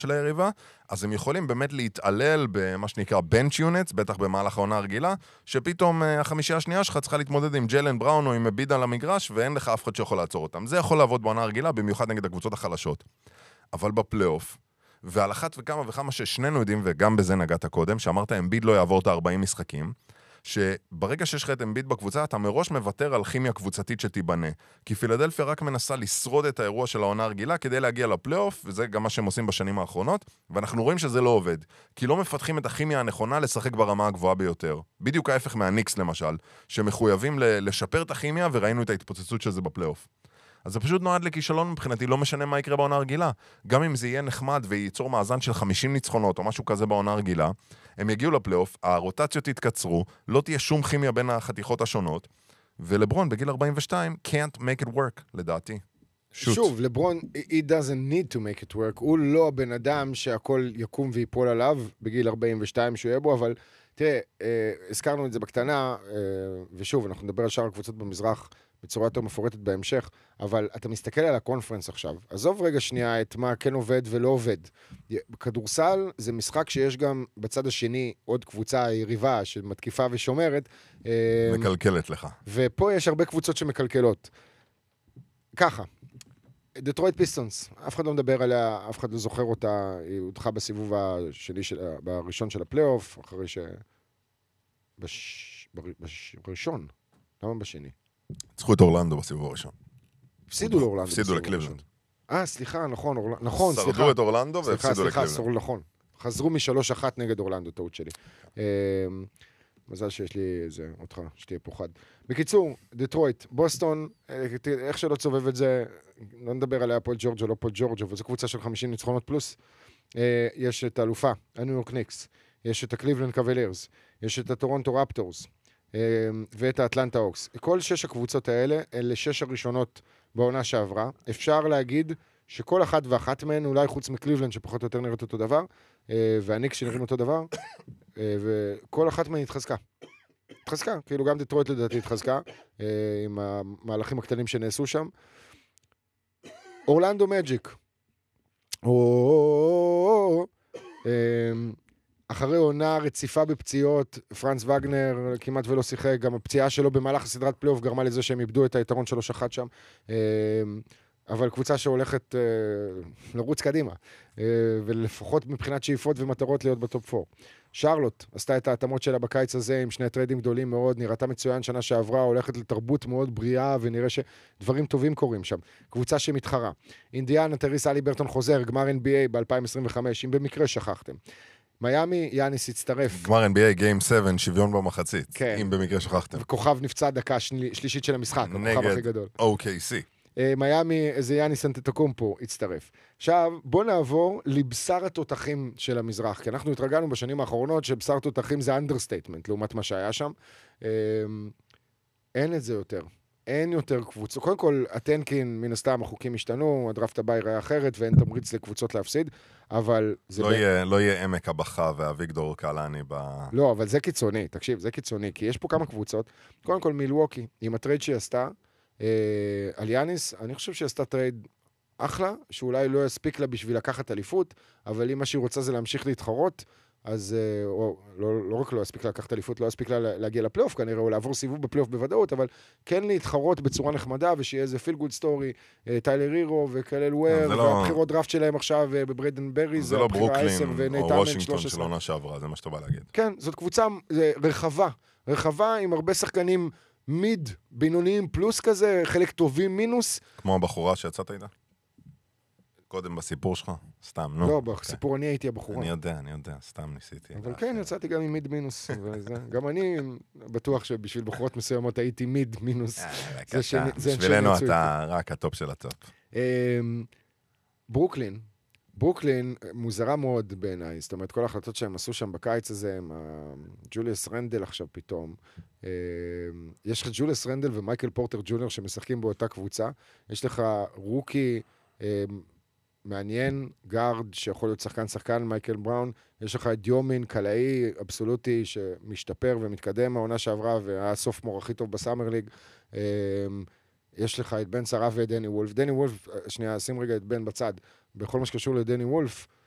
של היריבה, אז הם יכולים באמת להתעלל במה שנקרא bench units, בטח במהלך העונה הרגילה, שפתאום החמישייה השנייה שלך צריכה להתמודד עם ג'לן בראון או עם אביד על המגרש, ואין לך אף אחד שיכול לעצור אותם. זה יכול לעבוד בעונה הרגילה, במיוחד נגד הקבוצות החלשות. אבל בפלייאוף, ועל אחת וכמה וכמה ששנינו יודעים, וגם בזה נגעת קודם, שאמרת אמביד לא יעבור את 40 משחקים, שברגע שיש לך את אמביד בקבוצה, אתה מראש מוותר על כימיה קבוצתית שתיבנה. כי פילדלפיה רק מנסה לשרוד את האירוע של העונה הרגילה כדי להגיע לפלייאוף, וזה גם מה שהם עושים בשנים האחרונות, ואנחנו רואים שזה לא עובד. כי לא מפתחים את הכימיה הנכונה לשחק ברמה הגבוהה ביותר. בדיוק ההפך מהניקס למשל, שמחויבים לשפר את הכימיה, וראינו את ההתפוצצות של זה בפלייאוף. אז זה פשוט נועד לכישלון מבחינתי, לא משנה מה יקרה בעונה הרגילה. גם אם זה יהיה נחמד וייצור מאזן של 50 ניצחונות או משהו כזה בעונה הרגילה, הם יגיעו לפלייאוף, הרוטציות יתקצרו, לא תהיה שום כימיה בין החתיכות השונות, ולברון בגיל 42 can't make it work, לדעתי. שוב, לברון, he doesn't need to make it work, הוא לא הבן אדם שהכל יקום ויפול עליו בגיל 42 שהוא יהיה בו, אבל תראה, הזכרנו את זה בקטנה, ושוב, אנחנו נדבר על שאר הקבוצות במזרח, בצורה יותר מפורטת בהמשך, אבל אתה מסתכל על הקונפרנס עכשיו. עזוב רגע שנייה את מה כן עובד ולא עובד. כדורסל זה משחק שיש גם בצד השני עוד קבוצה יריבה של מתקיפה ושומרת. מקלקלת לך. ופה יש הרבה קבוצות שמקלקלות. ככה, דטרויט פיסטונס, אף אחד לא מדבר עליה, אף אחד לא זוכר אותה, היא הודחה בסיבוב השני בראשון של הפלייאוף, אחרי בראשון, למה בשני? צריכו את אורלנדו בסיבוב הראשון. הפסידו לאורלנדו. הפסידו לקליבלנד. סליחה, נכון, סליחה. שרדו את אורלנדו והפסידו לקליבלנד. סליחה, נכון. חזרו מ-3-1 נגד אורלנדו, טעות שלי. מזל שיש לי אותך, שתהיה פה חד. בקיצור, דטרויט, בוסטון, איך שלא צובב את זה, לא נדבר עליה פול ג'ורג' או לא פול ג'ורג', אבל זו קבוצה של 50 ניצחונות פלוס. יש את האלופה, הניו יורק ניקס, יש את הקליבלנד קאבלירס, יש את הטורונטו רפטורס, ואת האטלנטה אוקס. כל 6 הקבוצות האלה, אלה 6 הראשונות בעונה שעברה. אפשר להגיד שכל אחת ואחת מהן, אולי חוץ מקליבלנד שפחות או יותר נראית אותו דבר, והניקס שנראים אותו דבר, וכל אחת מהן התחזקה. כאילו גם דטרויט לדעתי התחזקה, עם המהלכים הקטנים שנעשו שם. אורלנדו מג'יק. אחרי עונה רציפה בפציעות, פרנץ וגנר כמעט ולא שיחק, גם הפציעה שלו במהלך הסדרת פלייאוף גרמה לזה שהם איבדו את היתרון 3-1 שם, אבל קבוצה שהולכת לרוץ קדימה, ולפחות מבחינת שאיפות ומטרות להיות בטופ 4. שרלוט עשתה את ההתאמות שלה בקיץ הזה עם 2 טריידים גדולים מאוד, נראתה מצוין שנה שעברה, הולכת לתרבות מאוד בריאה, ונראה שדברים טובים קורים שם. קבוצה שמתחרה. אינדיאנה, טריס אלי ברטון חוזר, גמר NBA ב-2025, אם במקרה שכחתם. מיאמי, יאניס הצטרף. גמר NBA Game 7, שוויון במחצית, כן. אם במקרה שכחתם. וכוכב נפצע דקה שלישית של המשחק, הכוכב הכי גדול. OKC. מיאמי, איזה יאניס אנטטוקומפו הצטרף. עכשיו, בוא נעבור לבשר התותחים של המזרח, כי אנחנו התרגלנו בשנים האחרונות שבשר תותחים זה אנדרסטייטמנט, לעומת מה שהיה שם. אין את זה יותר. אין יותר קבוצות. קודם כל, הטנקין, מן הסתם, החוקים השתנו, הדרפט הבא יראה אחרת, ואין תמריץ לקבוצות להפסיד, אבל זה... לא יהיה עמק הבכה והוויגדור קלני לא, אבל זה קיצוני, תקשיב, זה קיצוני, כי יש פה כמה קבוצות. קודם כל, מילווקי, עם הטרייד שהיא עשתה, על יאניס, אני חושב שהיא עשתה טרייד אחלה, שאולי לא יספיק לה בשביל לקחת אליפות, אבל אם מה שהיא רוצה זה להמשיך להתחרות, אז לא רק לא יספיק לה לקחת אליפות, לא יספיק לה להגיע לפלייאוף, כנראה, או לעבור סיבוב בפלייאוף בוודאות, אבל כן להתחרות בצורה נחמדה, ושיהיה איזה פיל גוד סטורי, טיילר הירו וקלל וויר, והבחירות דראפט שלהם עכשיו בבריידן ברי, זה לא ברוקלין או וושינגטון של עונה שעברה, זה מה שאתה בא להגיד. כן, זאת קבוצה רחבה עם הרבה שחקנים מיד, בינוניים פלוס כזה, חלק טובים מינוס. כמו הבחורה שיצאת איתה? קודם בסיפור שלך? סתם, נו. לא, בסיפור אני הייתי הבחורה. אני יודע, סתם ניסיתי. אבל כן, יצאתי גם עם מיד מינוס. גם אני בטוח שבשביל בחורות מסוימות הייתי מיד מינוס. בשבילנו אתה רק הטופ של הטופ. ברוקלין מוזרה מאוד בעיניי, זאת אומרת, כל ההחלטות שהם עשו שם בקיץ הזה, עם ג'וליוס רנדל עכשיו פתאום, יש לך ג'וליוס רנדל ומייקל פורטר ג'וניור שמשחקים באותה קבוצה, יש לך רוקי מעניין, גארד שיכול להיות שחקן מייקל בראון, יש לך את דיומין, קלעי, אבסולוטי, שמשתפר ומתקדם מהעונה שעברה, והיה סופמור הכי טוב בסאמר ליג, יש לך את בן שרה ודני וולף. דני וולף, שנייה, שים רגע את בן בצד. בכל מה שקשור לדני וולף,